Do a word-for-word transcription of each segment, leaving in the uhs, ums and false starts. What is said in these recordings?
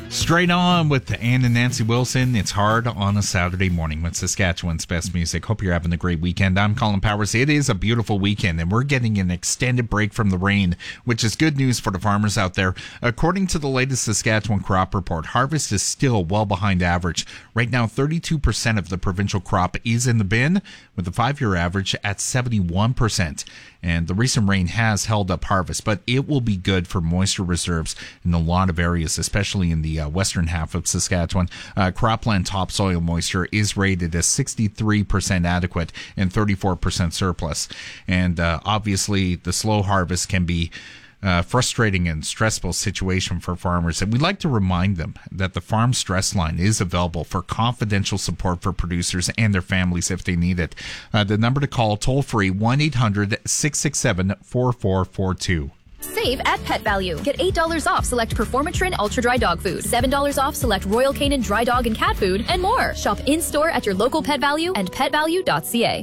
Straight on with Ann and Nancy Wilson. It's hard on a Saturday morning with Saskatchewan's best music. Hope you're having a great weekend. I'm Colin Powers. It is a beautiful weekend, and we're getting an extended break from the rain, which is good news for the farmers out there. According to the latest Saskatchewan crop report, harvest is still well behind average. Right now, thirty-two percent of the provincial crop is in the bin, with the five-year average at seventy-one percent. And the recent rain has held up harvest, but it will be good for moisture reserves in a lot of areas, especially in the uh, western half of Saskatchewan. Uh, cropland topsoil moisture is rated as sixty-three percent adequate and thirty-four percent surplus. And uh, obviously, the slow harvest can be Uh, frustrating and stressful situation for farmers. And we'd like to remind them that the Farm Stress Line is available for confidential support for producers and their families if they need it. Uh, the number to call, toll free, one eight hundred six six seven four four four two. Save at Pet Value. Get eight dollars off select Performatrin Ultra Dry Dog Food, seven dollars off select Royal Canin Dry Dog and Cat Food, and more. Shop in-store at your local Pet Value and pet value dot c a.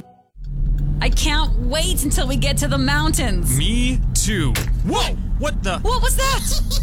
I can't wait until we get to the mountains. Me too. Whoa! What the? What was that?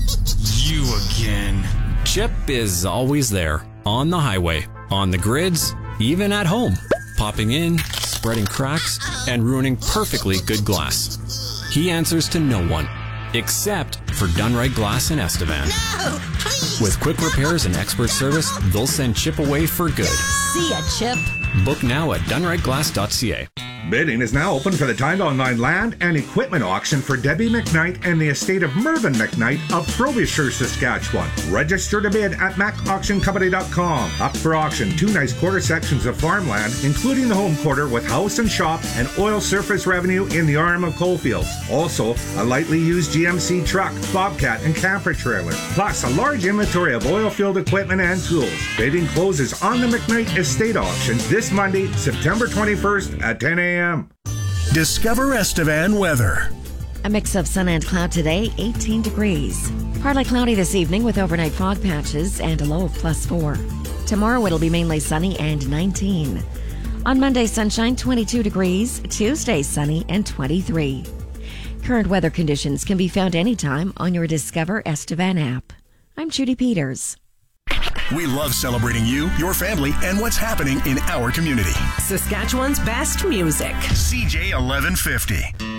You again. Chip is always there. On the highway, on the grids, even at home. Popping in, spreading cracks, and ruining perfectly good glass. He answers to no one, except for Done Right Glass in Estevan. No, please. With quick repairs and expert service, they'll send Chip away for good. See ya, Chip. Book now at done right glass dot c a. Bidding is now open for the Timed Online Land and Equipment Auction for Debbie McKnight and the estate of Mervyn McKnight of Frobisher, Saskatchewan. Register to bid at mac auction company dot com. Up for auction, two nice quarter sections of farmland, including the home quarter with house and shop and oil surface revenue in the arm of Coalfields. Also, a lightly used G M C truck, bobcat, and camper trailer, plus a large inventory of oil-filled equipment and tools. Bidding closes on the McKnight Estate Auction this Monday, September twenty-first at ten a.m. Discover Estevan weather. A mix of sun and cloud today, eighteen degrees. Partly cloudy this evening with overnight fog patches and a low of plus four. Tomorrow it'll be mainly sunny and nineteen. On Monday, sunshine, twenty-two degrees. Tuesday, sunny and twenty-three. Current weather conditions can be found anytime on your Discover Estevan app. I'm Judy Peters. We love celebrating you, your family, and what's happening in our community. Saskatchewan's best music. C J eleven fifty.